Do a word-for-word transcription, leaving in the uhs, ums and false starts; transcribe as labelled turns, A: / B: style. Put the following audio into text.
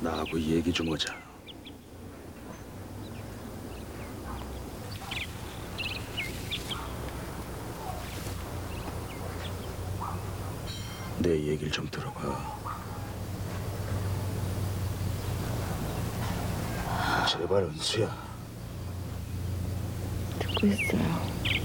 A: 나하고 얘기 좀 하자. 내 얘기를 좀 들어봐. 제발 은수야.
B: 듣고 있어요.